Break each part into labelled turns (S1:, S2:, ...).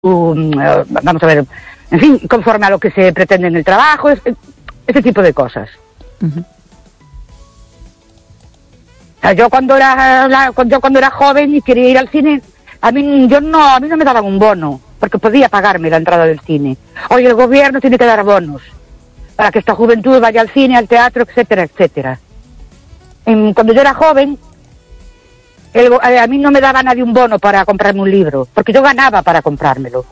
S1: vamos a ver, en fin, conforme a lo que se pretende en el trabajo, ese tipo de cosas.
S2: Uh-huh.
S1: O sea, yo cuando era joven y quería ir al cine, a mí no me daban un bono, porque podía pagarme la entrada del cine. Hoy el gobierno tiene que dar bonos para que esta juventud vaya al cine, al teatro, etcétera, etcétera. Cuando yo era joven, a mí no me daba nadie un bono para comprarme un libro, porque yo ganaba para comprármelo.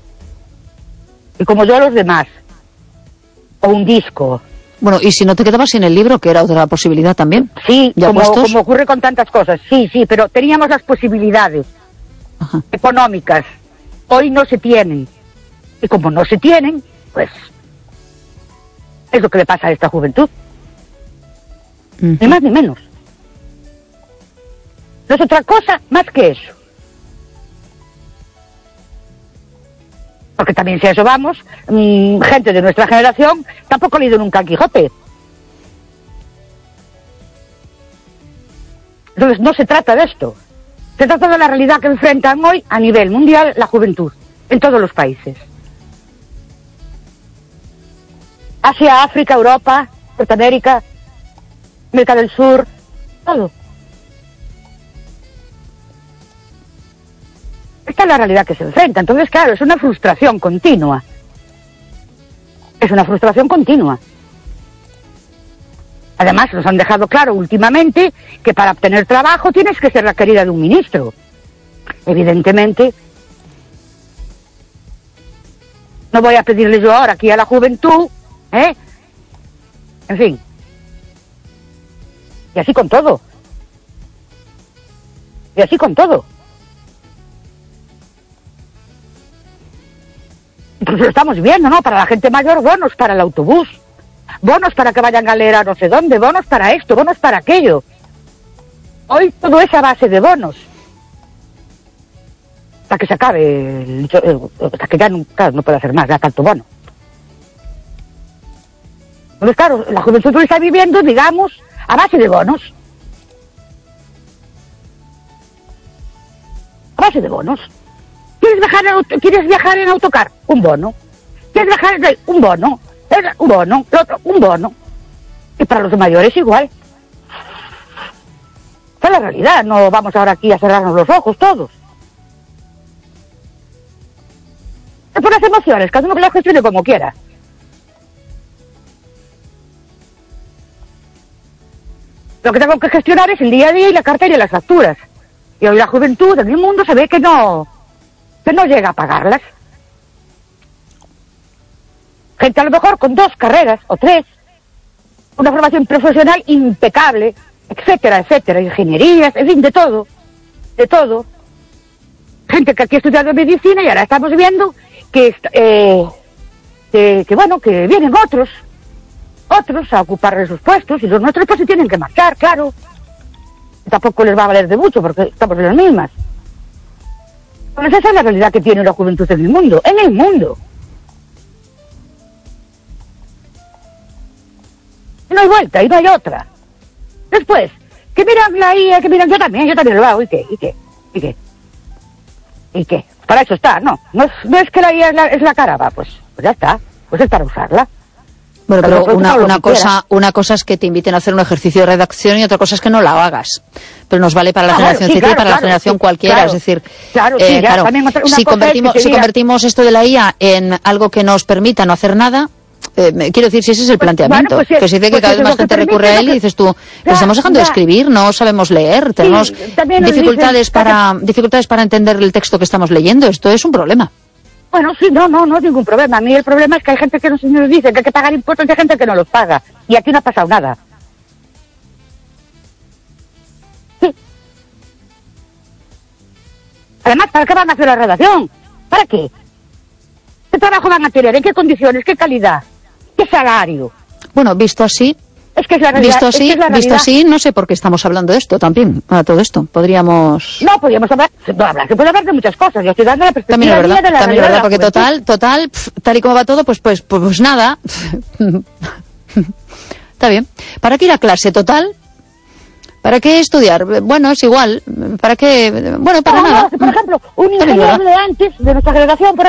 S1: Y como yo a los demás. O un disco.
S2: Bueno, y si no te quedabas sin el libro, que era otra posibilidad también.
S1: Sí, como ocurre con tantas cosas. Sí, pero teníamos las posibilidades económicas. Hoy no se tienen. Y como no se tienen, pues es lo que le pasa a esta juventud.
S2: Uh-huh.
S1: Ni más ni menos. No es otra cosa más que eso. Porque también si a eso vamos, gente de nuestra generación tampoco ha leído nunca el Quijote. Entonces no se trata de esto. Se trata de la realidad que enfrentan hoy a nivel mundial la juventud, en todos los países. Asia, África, Europa, Norteamérica, América del Sur, todo. Esta es la realidad que se enfrenta. Entonces, claro, es una frustración continua. Es una frustración continua. Además, nos han dejado claro últimamente que para obtener trabajo tienes que ser la querida de un ministro. Evidentemente, no voy a pedirle yo ahora aquí a la juventud, en fin. Y así con todo. Y así con todo. Pues lo estamos viendo, ¿no? Para la gente mayor, bonos para el autobús, bonos para que vayan a leer a no sé dónde, bonos para esto, bonos para aquello. Hoy todo es a base de bonos. Hasta que se acabe, hasta que ya no puede hacer más, ya tanto bono. Entonces, claro, la juventud está viviendo, digamos, a base de bonos. A base de bonos. ¿Quieres viajar en autocar? Un bono. ¿Quieres viajar en un bono? Un bono. El otro, un bono. Y para los mayores igual. Esta es la realidad. No vamos ahora aquí a cerrarnos los ojos todos. Es por las emociones. Cada uno que las gestione como quiera. Lo que tengo que gestionar es el día a día y la cartera y las facturas. Y hoy la juventud en el mundo se ve que no llega a pagarlas. Gente a lo mejor con 2 carreras o 3, una formación profesional impecable, etcétera, etcétera, ingenierías, en fin, de todo. Gente que aquí ha estudiado medicina y ahora estamos viendo que vienen otros a ocupar esos puestos y los nuestros pues se tienen que marchar, claro. Tampoco les va a valer de mucho porque estamos en las mismas. Pues esa es la realidad que tiene la juventud en el mundo. Y no hay vuelta, y no hay otra. Después, que miran la IA, que miran, yo también lo hago, ¿y qué? Para eso está, no es que la IA es la cara, pues ya está, pues es para usarla.
S2: Bueno, pero una cosa es que te inviten a hacer un ejercicio de redacción y otra cosa es que no la hagas. Pero nos vale para la generación Z y para la generación cualquiera. Es decir, si convertimos esto de la IA en algo que nos permita no hacer nada, quiero decir, si ese es el planteamiento, que se dice que cada vez más gente recurre a él y dices tú, pero estamos dejando de escribir, no sabemos leer, tenemos dificultades para entender el texto que estamos leyendo. Esto es un problema.
S1: Bueno, sí, no es ningún problema. A mí el problema es que hay gente que nos dice que hay que pagar impuestos y hay gente que no los paga. Y aquí no ha pasado nada. Sí. Además, ¿para qué van a hacer la redacción? ¿Para qué? ¿Qué trabajo van a tener? ¿En qué condiciones? ¿Qué calidad? ¿Qué salario?
S2: Bueno, visto así...
S1: Es que es la realidad.
S2: Visto así, no sé por qué estamos hablando de esto también, a todo esto. Podríamos hablar de muchas cosas. Yo estoy dando la perspectiva de la realidad. También es verdad, porque total, tal y como va todo, pues nada. Está bien. ¿Para qué ir a clase? Total, ¿Para qué estudiar? Bueno, es igual. ¿Para qué? Bueno, para nada.
S1: Por ejemplo, un ingeniero de antes, de nuestra generación, por